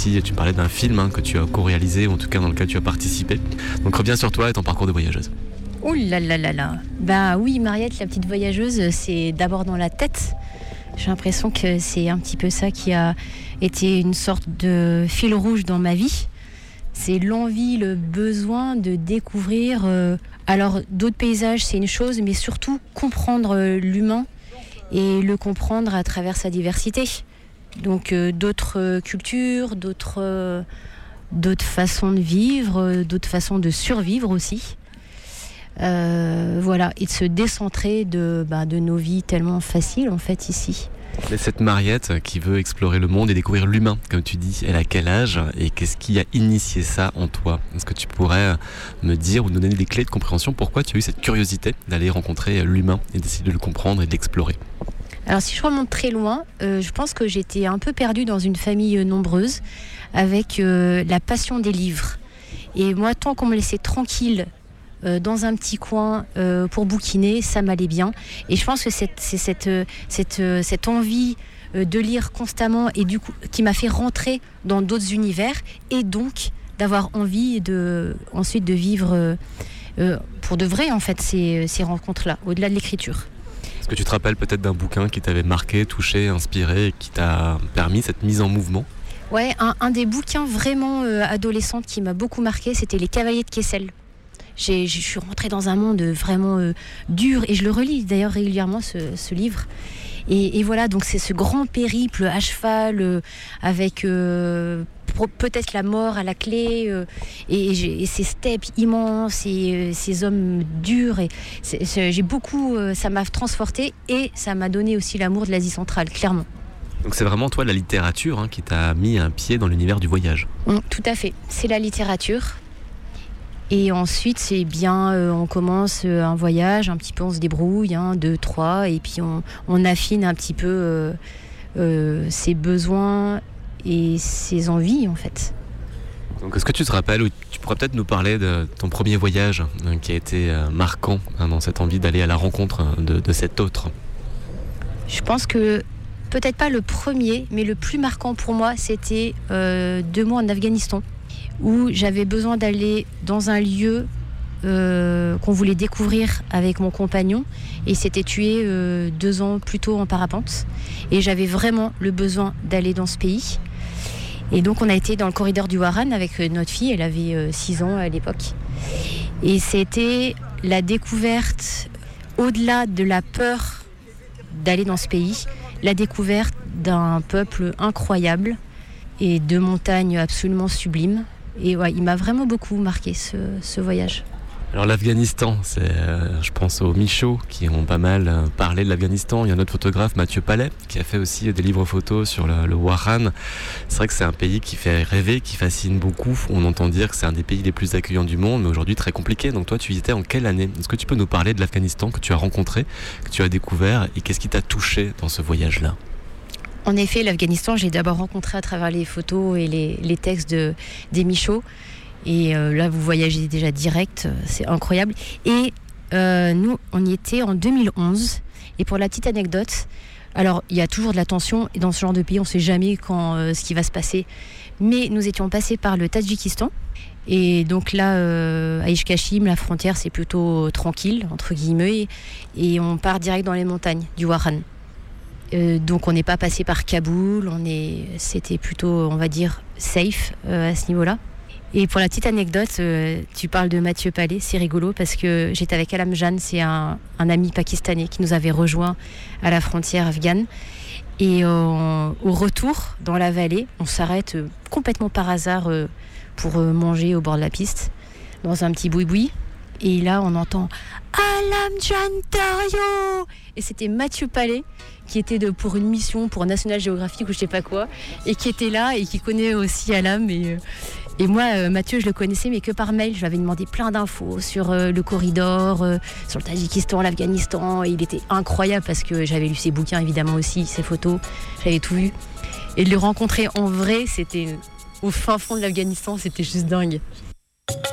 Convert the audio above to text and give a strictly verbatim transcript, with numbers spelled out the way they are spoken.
aussi, tu me parlais d'un film hein, que tu as co-réalisé, ou en tout cas dans lequel tu as participé. Donc reviens sur toi et ton parcours de voyageuse. Ouh là là là là. Bah oui, Mariette, la petite voyageuse, c'est d'abord dans la tête. J'ai l'impression que c'est un petit peu ça qui a été une sorte de fil rouge dans ma vie. C'est l'envie, le besoin de découvrir. Euh, alors d'autres paysages, c'est une chose, mais surtout comprendre l'humain et le comprendre à travers sa diversité. Donc euh, d'autres euh, cultures, d'autres, euh, d'autres façons de vivre, euh, d'autres façons de survivre aussi. Euh, voilà, et de se décentrer de, bah, de nos vies tellement faciles en fait ici. Mais cette Mariette qui veut explorer le monde et découvrir l'humain, comme tu dis, elle a quel âge et qu'est-ce qui a initié ça en toi? Est-ce que tu pourrais me dire ou nous donner des clés de compréhension pourquoi tu as eu cette curiosité d'aller rencontrer l'humain et d'essayer de le comprendre et de l'explorer? Alors si je remonte très loin, euh, je pense que j'étais un peu perdue dans une famille nombreuse avec euh, la passion des livres. Et moi, tant qu'on me laissait tranquille euh, dans un petit coin euh, pour bouquiner, ça m'allait bien. Et je pense que c'est, c'est cette, cette, cette envie euh, de lire constamment et du coup, qui m'a fait rentrer dans d'autres univers et donc d'avoir envie de, ensuite de vivre euh, euh, pour de vrai en fait ces, ces rencontres-là, au-delà de l'écriture. Est-ce que tu te rappelles peut-être d'un bouquin qui t'avait marqué, touché, inspiré et qui t'a permis cette mise en mouvement? Ouais, un, un des bouquins vraiment euh, adolescente qui m'a beaucoup marqué, c'était Les Cavaliers de Kessel. J'ai, je suis rentrée dans un monde vraiment euh, dur et je le relis d'ailleurs régulièrement ce, ce livre. Et, et voilà, donc c'est ce grand périple à cheval euh, avec euh, peut-être la mort à la clé euh, et, et, et ces steppes immenses et euh, ces hommes durs. Et c'est, c'est, j'ai beaucoup, euh, ça m'a transportée et ça m'a donné aussi l'amour de l'Asie centrale, clairement. Donc c'est vraiment toi la littérature hein, qui t'a mis un pied dans l'univers du voyage. Mmh, tout à fait, c'est la littérature. Et ensuite, c'est bien, euh, on commence euh, un voyage, un petit peu on se débrouille, hein, deux, trois, et puis on, on affine un petit peu euh, euh, ses besoins et ses envies en fait. Donc est-ce que tu te rappelles, ou tu pourrais peut-être nous parler de ton premier voyage hein, qui a été euh, marquant hein, dans cette envie d'aller à la rencontre de, de cet autre? Je pense que peut-être pas le premier, mais le plus marquant pour moi, c'était euh, deux mois en Afghanistan, où j'avais besoin d'aller dans un lieu euh, qu'on voulait découvrir avec mon compagnon. Et s'était tué euh, deux ans plus tôt en parapente. Et j'avais vraiment le besoin d'aller dans ce pays. Et donc on a été dans le corridor du Waran avec notre fille, elle avait six ans à l'époque. Et c'était la découverte, au-delà de la peur d'aller dans ce pays, la découverte d'un peuple incroyable et de montagnes absolument sublimes. Et ouais, il m'a vraiment beaucoup marqué ce, ce voyage. Alors l'Afghanistan, c'est, euh, je pense aux Michauds qui ont pas mal euh, parlé de l'Afghanistan. Il y a un autre photographe, Mathieu Palais, qui a fait aussi des livres photos sur le, le Waran. C'est vrai que c'est un pays qui fait rêver, qui fascine beaucoup. On entend dire que c'est un des pays les plus accueillants du monde, mais aujourd'hui très compliqué. Donc toi, tu y étais en quelle année? Est-ce que tu peux nous parler de l'Afghanistan que tu as rencontré, que tu as découvert, et qu'est-ce qui t'a touché dans ce voyage-là? En effet, l'Afghanistan, j'ai d'abord rencontré à travers les photos et les, les textes de, des Michauds. Et euh, là, vous voyagez déjà direct, c'est incroyable. Et euh, nous, on y était en deux mille onze. Et pour la petite anecdote, alors il y a toujours de la tension. Et dans ce genre de pays, on ne sait jamais quand, euh, ce qui va se passer. Mais nous étions passés par le Tadjikistan. Et donc là, euh, à Ishkashim, la frontière, c'est plutôt tranquille, entre guillemets. Et on part direct dans les montagnes du Waran. Euh, donc on n'est pas passé par Kaboul, on est, c'était plutôt, on va dire, safe euh, à ce niveau-là. Et pour la petite anecdote, euh, tu parles de Mathieu Palais, c'est rigolo parce que j'étais avec Alam Jan, c'est un, un ami pakistanais qui nous avait rejoint à la frontière afghane. Et euh, au retour, dans la vallée, on s'arrête euh, complètement par hasard euh, pour euh, manger au bord de la piste, dans un petit boui-boui. Et là, on entend « Alam Jan Dario !» Et c'était Mathieu Palais, qui était de, pour une mission pour National Geographic ou je sais pas quoi, et qui était là et qui connaît aussi Alam. Et, euh, et moi, euh, Mathieu, je le connaissais, mais que par mail. Je lui avais demandé plein d'infos sur euh, le corridor, euh, sur le Tadjikistan, l'Afghanistan. Et il était incroyable parce que j'avais lu ses bouquins, évidemment aussi, ses photos. J'avais tout vu. Et de le rencontrer en vrai, c'était au fin fond de l'Afghanistan, c'était juste dingue.